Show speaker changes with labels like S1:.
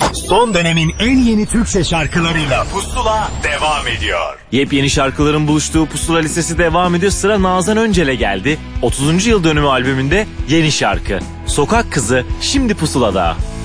S1: Son dönemin en yeni Türkçe şarkılarıyla Pusula devam ediyor.
S2: Yepyeni şarkıların buluştuğu Pusula listesi devam ediyor. Sıra Nazan Öncel'e geldi. 30. yıl dönümü albümünde yeni şarkı. Sokak Kızı şimdi Pusula'da.